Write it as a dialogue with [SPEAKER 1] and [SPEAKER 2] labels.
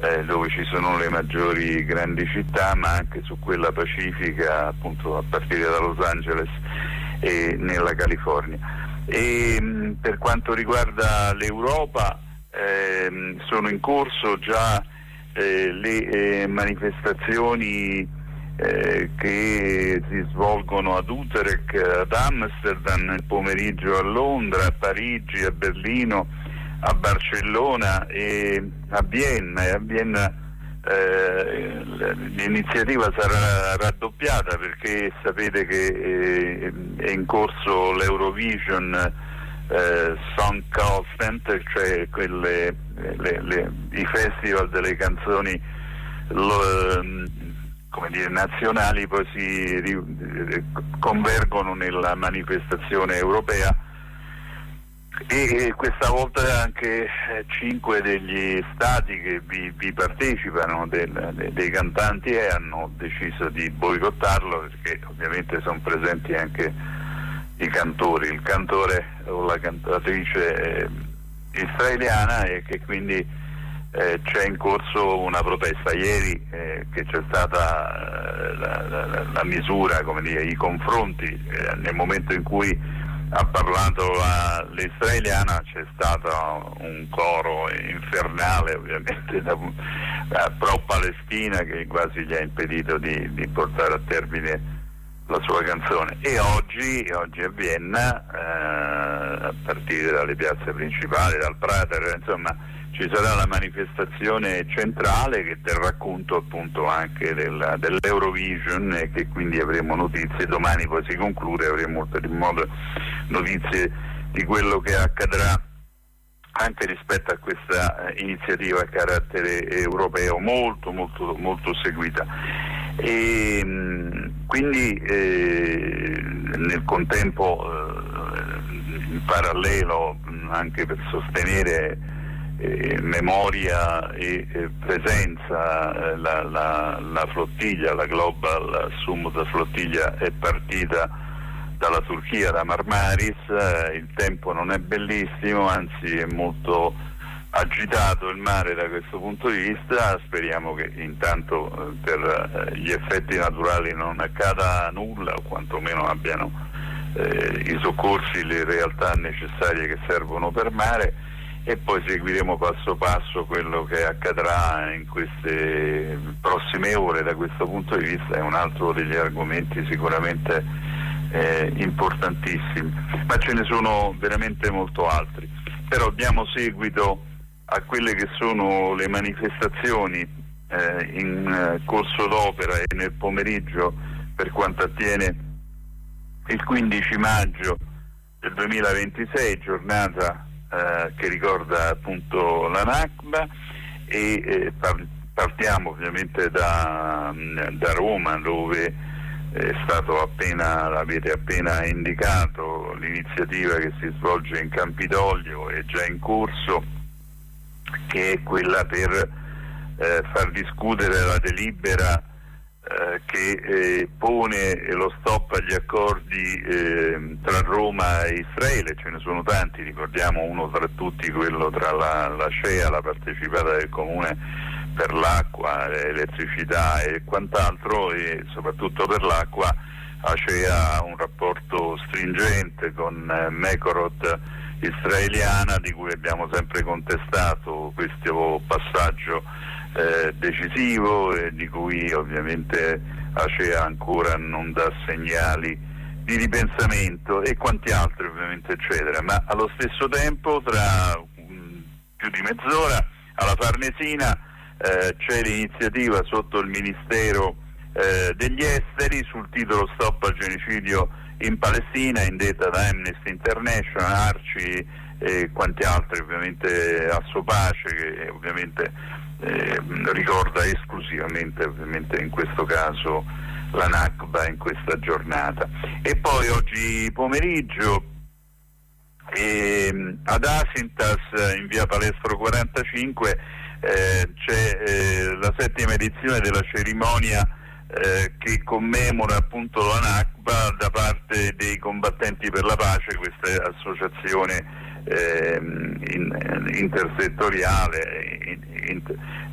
[SPEAKER 1] dove ci sono le maggiori grandi città, ma anche su quella pacifica, appunto a partire da Los Angeles e nella California. E per quanto riguarda l'Europa, sono in corso già le manifestazioni che si svolgono ad Utrecht, ad Amsterdam, nel pomeriggio a Londra, a Parigi, a Berlino, a Barcellona e a Vienna. E a Vienna l'iniziativa sarà raddoppiata, perché sapete che è in corso l'Eurovision Song Contest, cioè i festival delle canzoni nazionali, poi si convergono nella manifestazione europea, e questa volta anche 5 degli stati che vi partecipano, dei cantanti, hanno deciso di boicottarlo, perché ovviamente sono presenti anche i cantori, il cantore o la cantatrice israeliana, e che quindi c'è in corso una protesta. Ieri che c'è stata la misura, come dire, i confronti, nel momento in cui ha parlato l'israeliana c'è stato un coro infernale, ovviamente pro-Palestina, che quasi gli ha impedito di portare a termine la sua canzone. E oggi a Vienna, a partire dalle piazze principali, dal Prater, insomma, ci sarà la manifestazione centrale che terrà conto appunto anche dell'Eurovision, e che quindi avremo notizie. Domani poi si conclude, avremo oltre modo notizie di quello che accadrà anche rispetto a questa iniziativa a carattere europeo molto molto molto seguita. E quindi nel contempo, in parallelo, anche per sostenere memoria e presenza, la flottiglia, la Global Summit flottiglia è partita dalla Turchia, da Marmaris. Il tempo non è bellissimo, anzi è molto agitato il mare da questo punto di vista. Speriamo che intanto per gli effetti naturali non accada nulla, o quantomeno abbiano i soccorsi, le realtà necessarie che servono per mare, e poi seguiremo passo passo quello che accadrà in queste prossime ore. Da questo punto di vista è un altro degli argomenti sicuramente importantissimi, ma ce ne sono veramente molto altri. Però diamo seguito a quelle che sono le manifestazioni in corso d'opera e nel pomeriggio per quanto attiene il 15 maggio del 2026, giornata che ricorda appunto la Nakba, e partiamo ovviamente da Roma, dove è stato l'avete appena indicato, l'iniziativa che si svolge in Campidoglio è già in corso, che è quella per far discutere la delibera che pone lo stop agli accordi tra Roma e Israele. Ce ne sono tanti, ricordiamo uno tra tutti quello tra la CEA, la partecipata del comune per l'acqua, l'elettricità e quant'altro, e soprattutto per l'acqua ACEA ha un rapporto stringente con Mekorot israeliana, di cui abbiamo sempre contestato questo passaggio decisivo, e di cui ovviamente ACEA ancora non dà segnali di ripensamento, e quanti altri ovviamente eccetera. Ma allo stesso tempo, tra più di mezz'ora, alla Farnesina c'è l'iniziativa sotto il Ministero degli Esteri sul titolo Stop al genocidio in Palestina, indetta da Amnesty International, ARCI e quanti altri, ovviamente Assopace, che ovviamente ricorda esclusivamente, ovviamente in questo caso, la Nakba in questa giornata. E poi oggi pomeriggio ad Asintas, in via Palestro 45, c'è la 7ª edizione della cerimonia che commemora appunto la Nakba da parte dei combattenti per la pace, questa associazione intersettoriale